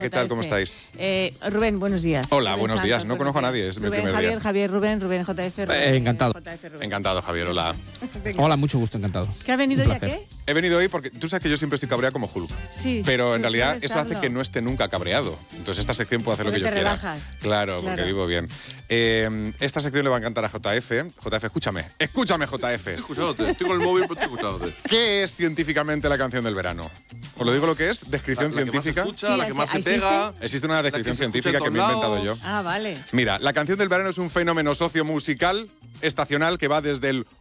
¿Qué tal? ¿Cómo estáis? Rubén, buenos días. Hola, Rubén buenos Santos, días. No conozco a nadie, es mi Rubén, primer Javier, día. Javier, Rubén, JF, Rubén. Encantado. JF, Rubén. Encantado, Javier, hola. Venga. Hola, mucho gusto, encantado. ¿Qué ha venido Un ya placer. qué? He venido hoy porque tú sabes que yo siempre estoy cabreado como Hulk. Sí. Pero en sí, realidad suele eso hace estarlo. que no esté nunca cabreado. Entonces esta sección puede hacer lo que Porque yo te quiera. relajas. Claro, porque Claro. vivo bien. Esta sección le va a encantar a JF. JF, escúchame. Escúchame, JF. Escuchándote, estoy con el móvil, pero estoy escuchándote. ¿Qué es científicamente la canción del verano? ¿Os lo digo lo que es? ¿Descripción La que más se científica? escucha, Sí, la que más se ¿existe? pega. Existe una descripción se escucha científica en que me he todos inventado yo. lados. Ah, vale. Mira, la canción del verano es un fenómeno sociomusical estacional que va desde el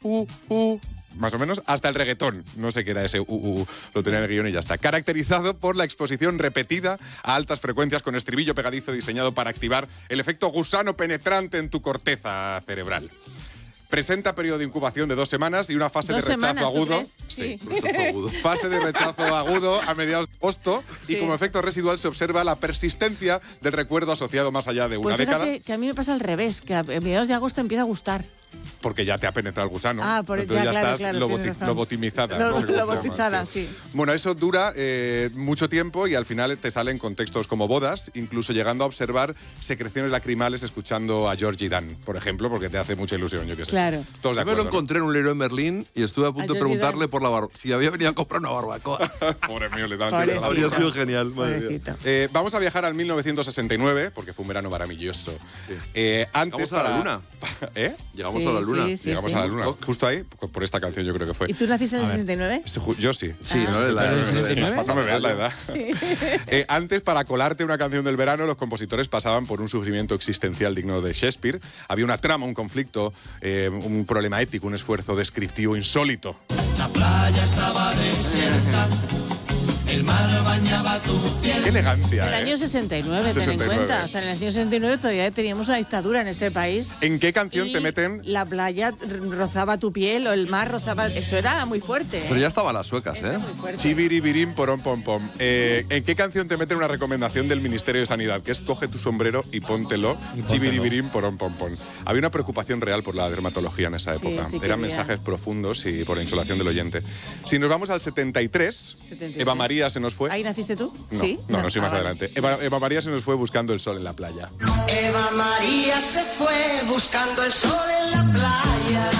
más o menos, hasta el reggaetón. No sé qué era ese lo tenía en el guión y ya está. Caracterizado por la exposición repetida a altas frecuencias con estribillo pegadizo diseñado para activar el efecto gusano penetrante en tu corteza cerebral. Presenta periodo de incubación de 2 semanas y una fase de 2 rechazo semanas, ¿tú agudo. crees? Sí. Fase de rechazo agudo a mediados de agosto Sí. y como efecto residual se observa la persistencia del recuerdo asociado más allá de una Pues década. fíjate que a mí me pasa al revés, que a mediados de agosto empieza a gustar. Porque ya te ha penetrado el gusano. Ah, Entonces ya, ya claro, estás claro, tienes razón. lobotimizada. Lo- no sé cómo se llama, lobotizada, sí. Bueno, eso dura mucho tiempo y al final te salen contextos como bodas, incluso llegando a observar secreciones lacrimales escuchando a Georgie Dan, por ejemplo, porque te hace mucha ilusión, yo qué sé. Claro. Todos de Yo me lo acuerdo, ¿no? encontré en un Leroy Merlin y estuve a punto de Georgie preguntarle Dan. por la si había venido a comprar una barbacoa. Pobre mío, le dan Pobrecito. Habría sido genial. Madre mía. Pobrecito. Vamos a viajar al 1969, porque fue un verano maravilloso. Antes ¿Llegamos a la para- luna? ¿Eh? Llegamos Sí, a la luna. sí, sí. Llegamos a la luna. Justo ahí, por esta canción yo creo que fue. ¿Y tú naciste en el 69? Yo sí. Sí, Ah. no es la ¿Pero en el no es la- 69? No me veas la edad. Antes, para colarte una canción del verano, los compositores pasaban por un sufrimiento existencial digno de Shakespeare. Había una trama, un conflicto, un problema ético, un esfuerzo descriptivo insólito. La playa estaba desierta, el mar bañaba tu piel. ¡Qué elegancia! El año 69, ten en 69. cuenta. O sea, en el año 69 todavía teníamos una dictadura en este país. ¿En qué canción Y te meten? la playa rozaba tu piel o el mar rozaba... Eso era muy fuerte. Pero ya estaban las suecas, Eso era ¿eh? muy fuerte. Chibiribirim porom pom pom. ¿En qué canción te meten una recomendación del Ministerio de Sanidad? Que es coge tu sombrero y póntelo. Chibiribirim porom pom pom. Había una preocupación real por la dermatología en esa Sí, época. sí que Eran había. mensajes profundos y por la insolación del oyente. Si nos vamos al 73, 73. Eva María se nos fue. ¿Ahí naciste tú? No, ¿Sí? no, soy más vale. adelante. Eva María se nos fue buscando el sol en la playa. Eva María se fue buscando el sol en la playa.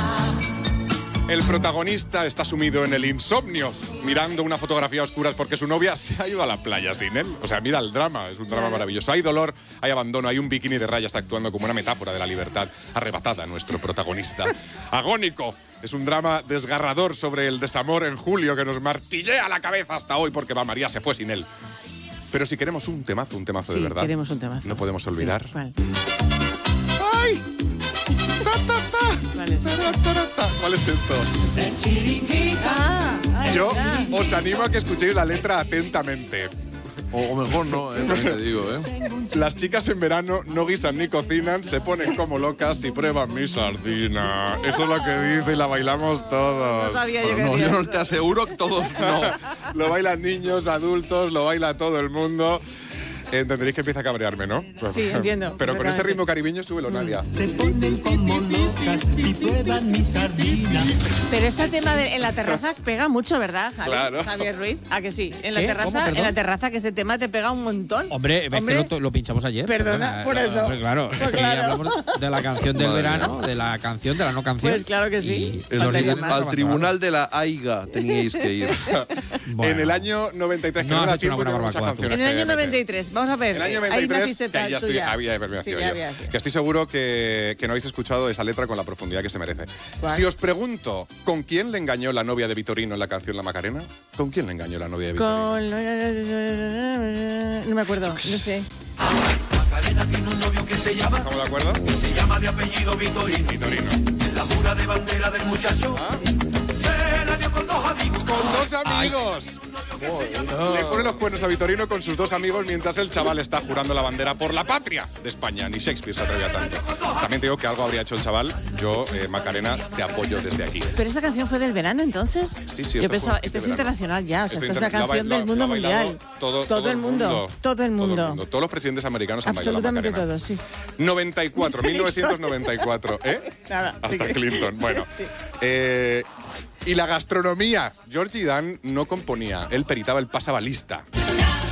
El protagonista está sumido en el insomnio, mirando una fotografía a oscuras porque su novia se ha ido a la playa sin él. O sea, mira el drama, es un drama Claro. maravilloso. Hay dolor, hay abandono, hay un bikini de rayas actuando como una metáfora de la libertad arrebatada a nuestro protagonista. Agónico. Es un drama desgarrador sobre el desamor en julio que nos martillea la cabeza hasta hoy porque Eva María se fue sin él. Pero si queremos un temazo de Sí, verdad, queremos un temazo. no podemos olvidar. Sí, ¿cuál? ¡Ay! ¡Ta, ta, ta! ¿Cuál es? Ta, ta, ta, ta. ¿Cuál es esto? Ahí Yo está. os animo a que escuchéis la letra atentamente. O mejor no, también te digo, ¿eh? Las chicas en verano no guisan ni cocinan, se ponen como locas y prueban mi sardina. Eso es lo que dice y la bailamos No todos. sabía yo que No, decía yo no eso. te aseguro que todos no. Lo bailan niños, adultos, lo baila todo el mundo. Entenderéis que empieza a cabrearme, ¿no? Sí, entiendo, Pero con este perfectamente. ritmo caribeño, súbelo, Nadia. Se ponen como locas si prueban mi sardina. Pero este tema en la terraza pega mucho, ¿verdad, Javi? Claro. Javier Ruiz? ¿A que sí? En la ¿Qué? terraza, ¿Cómo? Perdón. en la terraza que ese tema te pega un montón. Hombre, ves que lo pinchamos ayer. Perdona, por eso. Hombre, claro, Pues es que claro. hablamos de la canción del Madre verano, de la canción, de la no canción. Pues claro que sí. Y Es los Faltaría niveles más. al estaban tribunal de la AIGA teníais que ir. Bueno. En el año 93, que No no, has da hecho tiempo, una buena tengo muchas barbacoa, tú. canciones En el que año meter. 93, vamos a ver. En el año ahí 93, naciste que tal, ya tú estoy, ya. había Sí, yo. ya había, sí. Que estoy seguro que no habéis escuchado esa letra con la profundidad que se merece. ¿Cuál? Si os pregunto, ¿con quién le engañó la novia de Vitorino en la canción La Macarena? ¿Con quién le engañó la novia de Vitorino? Con... No me acuerdo, no sé. Macarena tiene un novio que se llama, ¿Estamos de acuerdo? se llama de apellido Vitorino. Vitorino. En la jura de bandera del muchacho, se la dio con 2 amigos. ¡Con 2 amigos! Le pone los cuernos a Vitorino con sus 2 amigos mientras el chaval está jurando la bandera por la patria de España. Ni Shakespeare se atrevía tanto. También te digo que algo habría hecho el chaval. Yo, Macarena, te apoyo desde aquí. ¿Pero esa canción fue del verano entonces? Sí, Yo esto pensaba, fue esta es de verano. internacional ya, o sea, Esto esta es una lo ha canción bailado- del mundo lo ha bailado mundial. Todo el mundo. Todo el mundo. Todos los presidentes americanos han bailado la Absolutamente Macarena. todos, sí. 94, 1994, ¿eh? Nada, Hasta sigue. Clinton. Bueno. Sí. Y la gastronomía. Georgie Dan no componía, él peritaba, él pasaba lista.